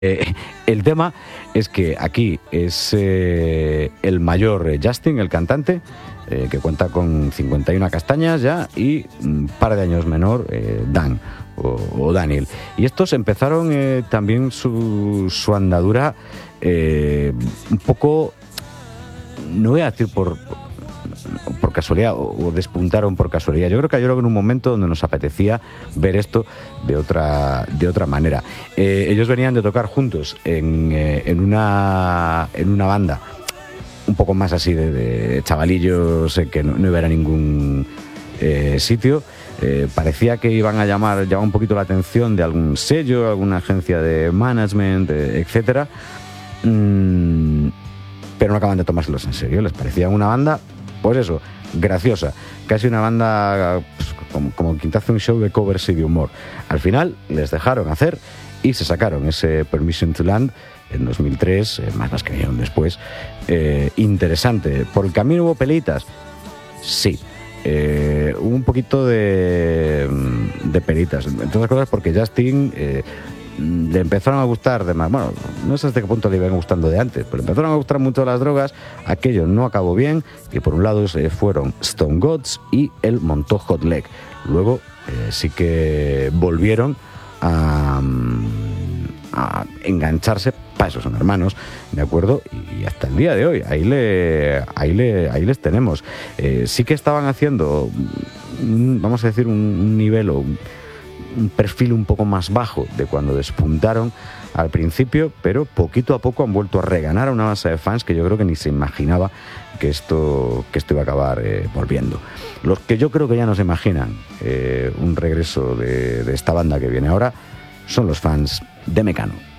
El tema es que aquí es el mayor Justin, el cantante, que cuenta con 51 castañas ya, y un par de años menor Dan o Daniel. Y estos empezaron también su andadura un poco, no voy a decir por casualidad, o despuntaron por casualidad. Yo creo que cayeron en un momento donde nos apetecía ver esto de otra manera. Ellos venían de tocar juntos en una banda un poco más así de chavalillos, que no iba a ningún sitio. Parecía que iban a llamar un poquito la atención de algún sello, alguna agencia de management, etcétera. Pero no acaban de tomárselos en serio. Les parecía una banda, pues eso, graciosa, casi una banda como quien te hace un show de covers y de humor. Al final les dejaron hacer y se sacaron ese Permission to Land en 2003, más las que vinieron después. Interesante. ¿Por el camino hubo pelitas? Sí. Hubo un poquito de pelitas, entre otras cosas porque Justin le empezaron a gustar de más, bueno, no sé hasta qué punto le iban gustando de antes, pero empezaron a gustar mucho las drogas. Aquello no acabó bien, y por un lado fueron Stone Gods y él montó Hot Leg. Luego sí que volvieron a engancharse. Para eso son hermanos, ¿de acuerdo? Y hasta el día de hoy ahí les tenemos. Sí que estaban haciendo vamos a decir un nivel o un perfil un poco más bajo de cuando despuntaron al principio, pero poquito a poco han vuelto a reganar a una base de fans que yo creo que ni se imaginaba que esto iba a acabar volviendo. Los que yo creo que ya no se imaginan un regreso de esta banda que viene ahora son los fans de Mecano.